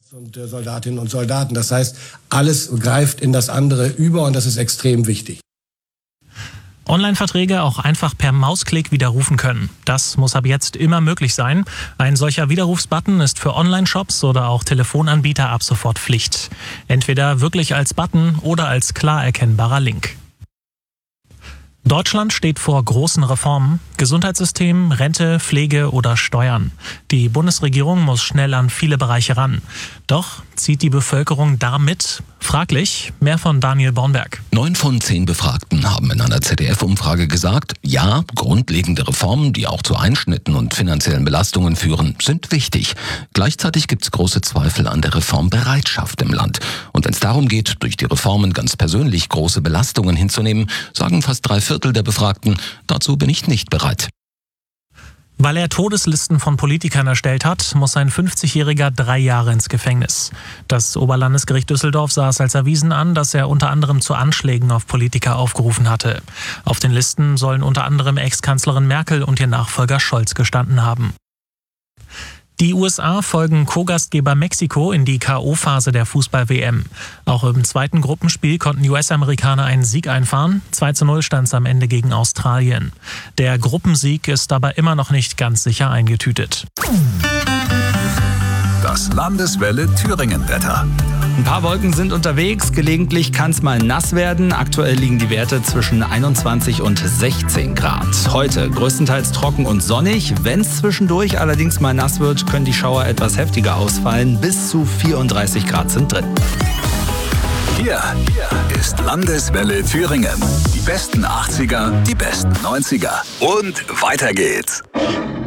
Und Soldatinnen und Soldaten. Das heißt, alles greift in das andere über und das ist extrem wichtig. Online-Verträge auch einfach per Mausklick widerrufen können. Das muss ab jetzt immer möglich sein. Ein solcher Widerrufsbutton ist für Online-Shops oder auch Telefonanbieter ab sofort Pflicht. Entweder wirklich als Button oder als klar erkennbarer Link. Deutschland steht vor großen Reformen. Gesundheitssystem, Rente, Pflege oder Steuern. Die Bundesregierung muss schnell an viele Bereiche ran. Doch zieht die Bevölkerung da mit? Fraglich. Mehr von Daniel Bornberg. 9 von 10 Befragten haben in einer ZDF-Umfrage gesagt, ja, grundlegende Reformen, die auch zu Einschnitten und finanziellen Belastungen führen, sind wichtig. Gleichzeitig gibt es große Zweifel an der Reformbereitschaft im Land. Und wenn es darum geht, durch die Reformen ganz persönlich große Belastungen hinzunehmen, sagen fast 3/4 der Befragten, dazu bin ich nicht bereit. Weil er Todeslisten von Politikern erstellt hat, muss ein 50-Jähriger 3 Jahre ins Gefängnis. Das Oberlandesgericht Düsseldorf sah es als erwiesen an, dass er unter anderem zu Anschlägen auf Politiker aufgerufen hatte. Auf den Listen sollen unter anderem Ex-Kanzlerin Merkel und ihr Nachfolger Scholz gestanden haben. Die USA folgen Co-Gastgeber Mexiko in die K.O.-Phase der Fußball-WM. Auch im zweiten Gruppenspiel konnten die US-Amerikaner einen Sieg einfahren. 2:0 stand es am Ende gegen Australien. Der Gruppensieg ist aber immer noch nicht ganz sicher eingetütet. Das Landeswelle Thüringen-Wetter. Ein paar Wolken sind unterwegs, gelegentlich kann es mal nass werden. Aktuell liegen die Werte zwischen 21 und 16 Grad. Heute größtenteils trocken und sonnig. Wenn es zwischendurch allerdings mal nass wird, können die Schauer etwas heftiger ausfallen. Bis zu 34 Grad sind drin. Hier ist Landeswelle Thüringen. Die besten 80er, die besten 90er. Und weiter geht's.